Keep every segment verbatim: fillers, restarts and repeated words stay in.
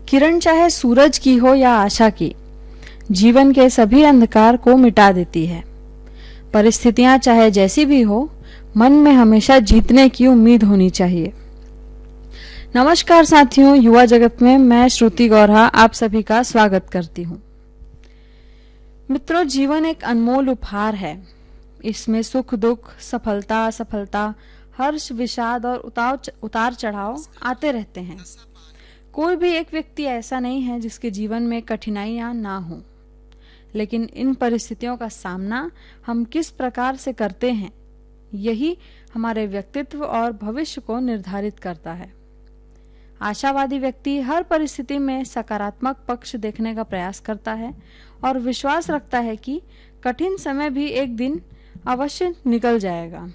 किरण चाहे सूरज की हो या आशा की, जीवन के सभी अंधकार को मिटा देती है। परिस्थितियां चाहे जैसी भी हो, मन में हमेशा जीतने की उम्मीद होनी चाहिए। नमस्कार साथियों, युवा जगत में मैं श्रुति गौरहा आप सभी का स्वागत करती हूँ। मित्रों, जीवन एक अनमोल उपहार है। इसमें सुख दुख, सफलता असफलता, हर्ष विषाद और उतार चढ़ाव आते रहते हैं। कोई भी एक व्यक्ति ऐसा नहीं है जिसके जीवन में कठिनाइयां ना हो, लेकिन इन परिस्थितियों का सामना हम किस प्रकार से करते हैं, यही हमारे व्यक्तित्व और भविष्य को निर्धारित करता है। आशावादी व्यक्ति हर परिस्थिति में सकारात्मक पक्ष देखने का प्रयास करता है और विश्वास रखता है कि कठिन समय भी एक दिन अवश्य निकल जाएगा।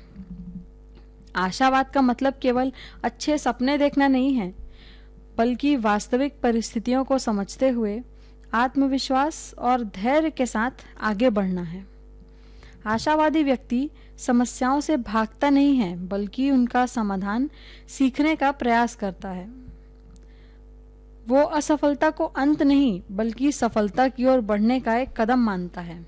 आशावाद का मतलब केवल अच्छे सपने देखना नहीं है, बल्कि वास्तविक परिस्थितियों को समझते हुए आत्मविश्वास और धैर्य के साथ आगे बढ़ना है। आशावादी व्यक्ति समस्याओं से भागता नहीं है, बल्कि उनका समाधान सीखने का प्रयास करता है। वो असफलता को अंत नहीं, बल्कि सफलता की ओर बढ़ने का एक कदम मानता है।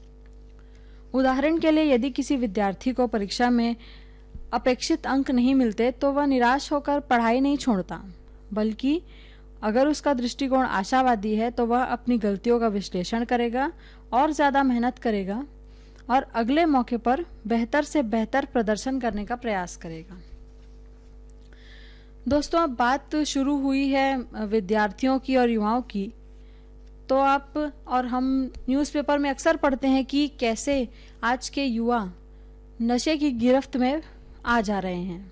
उदाहरण के लिए, यदि किसी विद्यार्थी को परीक्षा में अपेक्षित अंक नहीं मिलते तो वह निराश होकर पढ़ाई नहीं छोड़ता, बल्कि अगर उसका दृष्टिकोण आशावादी है तो वह अपनी गलतियों का विश्लेषण करेगा और ज़्यादा मेहनत करेगा और अगले मौके पर बेहतर से बेहतर प्रदर्शन करने का प्रयास करेगा। दोस्तों, अब बात शुरू हुई है विद्यार्थियों की और युवाओं की, तो आप और हम न्यूज़पेपर में अक्सर पढ़ते हैं कि कैसे आज के युवा नशे की गिरफ्त में आ जा रहे हैं।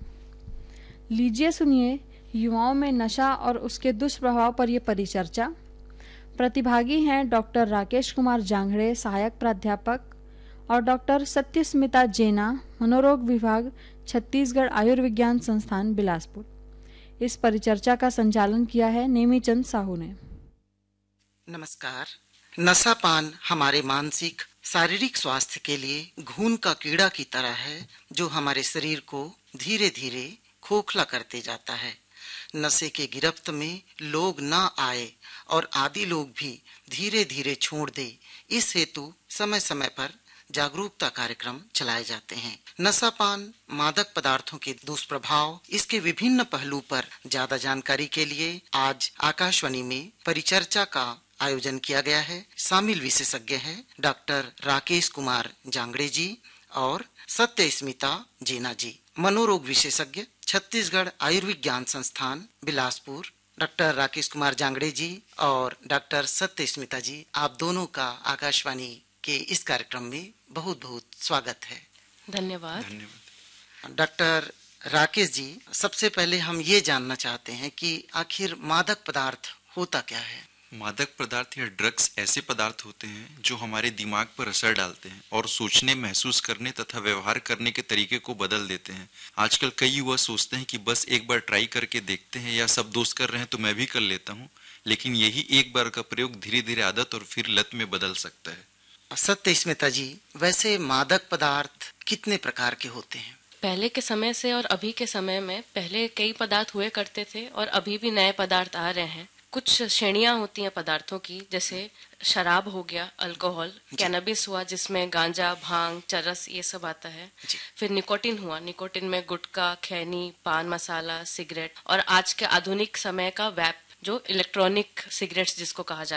लीजिए सुनिए युवाओं में नशा और उसके दुष्प्रभाव पर यह परिचर्चा। प्रतिभागी हैं डॉक्टर राकेश कुमार जांगड़े, सहायक प्राध्यापक, और डॉक्टर सत्यस्मिता जेना, मनोरोग विभाग, छत्तीसगढ़ आयुर्विज्ञान संस्थान, बिलासपुर। इस परिचर्चा का संचालन किया है नेमीचंद साहू ने। नमस्कार। नशापान हमारे मानसिक शारीरिक स्वास्थ्य के लिए घून का कीड़ा की तरह है, जो हमारे शरीर को धीरे धीरे खोखला करते जाता है। नशे के गिरफ्त में लोग ना आए और आदि लोग भी धीरे धीरे छोड़ दे, इस हेतु समय समय पर जागरूकता कार्यक्रम चलाए जाते हैं। नशापान, मादक पदार्थों के दुष्प्रभाव, इसके विभिन्न पहलू पर ज्यादा जानकारी के लिए आज आकाशवाणी में परिचर्चा का आयोजन किया गया है। शामिल विशेषज्ञ हैं डॉक्टर राकेश कुमार जांगड़े जी और सत्यस्मिता जेना जी। मनोरोग विशेषज्ञ, छत्तीसगढ़ आयुर्विज्ञान संस्थान, बिलासपुर, डॉक्टर राकेश कुमार जांगड़े जी और डॉक्टर सत्यस्मिता जी, आप दोनों का आकाशवाणी के इस कार्यक्रम में बहुत बहुत स्वागत है। धन्यवाद। धन्यवाद। डॉक्टर राकेश जी, सबसे पहले हम ये जानना चाहते हैं कि आखिर मादक पदार्थ होता क्या है? मादक पदार्थ या ड्रग्स ऐसे पदार्थ होते हैं जो हमारे दिमाग पर असर डालते हैं और सोचने, महसूस करने तथा व्यवहार करने के तरीके को बदल देते हैं। आजकल कई युवा सोचते हैं कि बस एक बार ट्राई करके देखते हैं, या सब दोस्त कर रहे हैं तो मैं भी कर लेता हूं, लेकिन यही एक बार का प्रयोग धीरे धीरे आदत और फिर लत में बदल सकता है। सत्यस्मिता जी, वैसे मादक पदार्थ कितने प्रकार के होते हैं? पहले के समय से और अभी के समय में पहले कई पदार्थ हुए करते थे और अभी भी नए पदार्थ आ रहे हैं। कुछ श्रेणियां होती हैं पदार्थों की, जैसे शराब हो गया, अल्कोहल, कैनबिस हुआ जिसमें गांजा, भांग, चरस ये सब आता है। फिर निकोटिन हुआ, निकोटिन में गुटखा, खैनी, पान मसाला, सिगरेट, और आज के आधुनिक समय का वैप, जो इलेक्ट्रॉनिक सिगरेट्स जिसको कहा जाता है।